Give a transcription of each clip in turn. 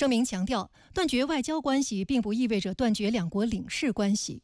声明强调，断绝外交关系并不意味着断绝两国领事关系。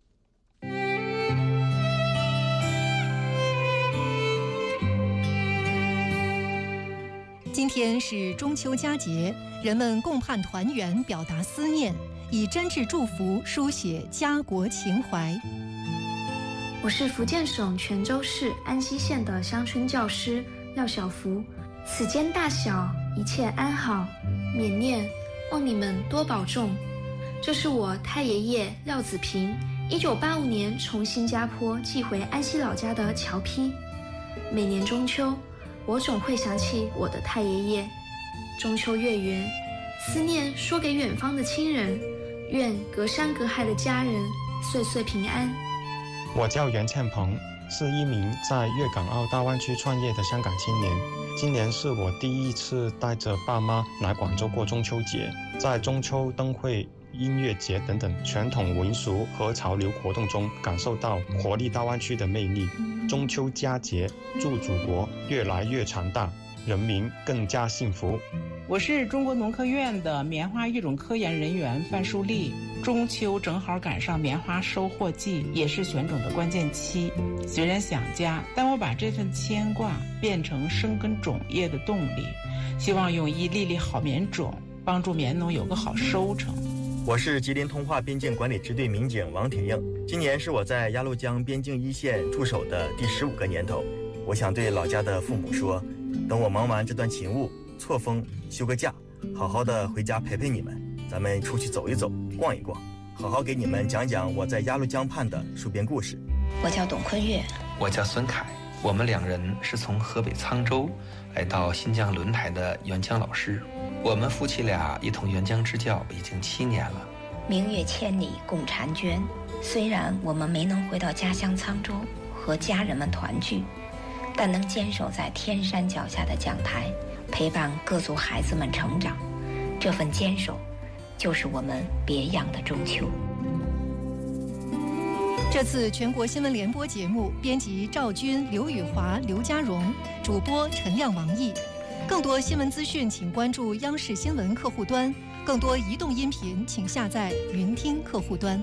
今天是中秋佳节，人们共盼团圆，表达思念，以真挚祝福书写家国情怀。 我是福建省泉州市安溪县的乡村教师廖小福，此间大小一切安好，缅念，望你们多保重。这是我太爷爷廖子平1985年从新加坡寄回安溪老家的侨批。每年中秋，我总会想起我的太爷爷。中秋月圆，思念说给远方的亲人，愿隔山隔海的家人岁岁平安。 我叫袁倩鹏，是一名在粤港澳大湾区创业的香港青年。今年是我第一次带着爸妈来广州过中秋节，在中秋灯会、音乐节等等传统民俗和潮流活动中，感受到活力大湾区的魅力。中秋佳节，祝祖国越来越强大，人民更加幸福。 我是中国农科院的棉花育种科研人员范树丽。中秋正好赶上棉花收获季，也是选种的关键期。虽然想家，但我把这份牵挂变成生根种业的动力，希望用一粒粒好棉种，帮助棉农有个好收成。 我是吉林通化边境管理支队民警王铁映，今年是我在鸭绿江边境一线驻守的第15个年头。我想对老家的父母说，等我忙完这段勤务，错峰休个假，好好的回家陪陪你们，咱们出去走一走，逛一逛，好好给你们讲讲我在鸭绿江畔的戍边故事。 我叫董坤月， 我叫孙凯，我们两人是从河北沧州来到新疆轮台的援疆老师。我们夫妻俩一同援疆支教已经7年了。 明月千里共婵娟，虽然我们没能回到家乡沧州和家人们团聚，但能坚守在天山脚下的讲台，陪伴各族孩子们成长，这份坚守就是我们别样的中秋。 这次全国新闻联播节目，编辑赵军、刘宇华、刘家荣，主播陈亮、王毅。更多新闻资讯，请关注央视新闻客户端；更多移动音频，请下载云听客户端。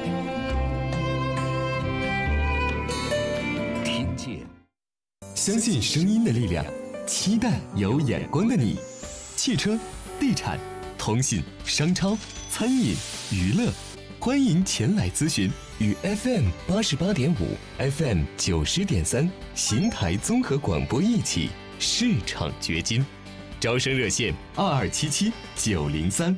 听见，相信声音的力量，期待有眼光的你。汽车、地产、通信、商超、餐饮、娱乐，欢迎前来咨询。与 FM 88.5、FM 90.3邢台综合广播一起市场掘金，招生热线2277-903。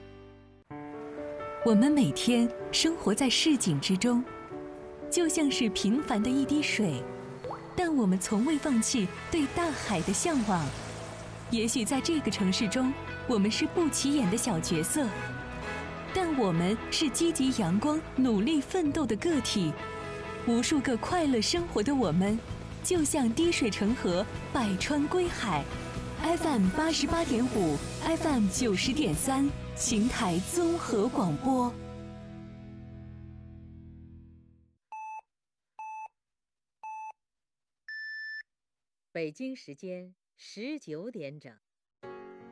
我们每天生活在市井之中，就像是平凡的一滴水，但我们从未放弃对大海的向往。也许在这个城市中，我们是不起眼的小角色，但我们是积极阳光、努力奋斗的个体。无数个快乐生活的我们，就像滴水成河，百川归海。FM 88.5、FM 90.3，邢台综合广播。 北京时间19点整。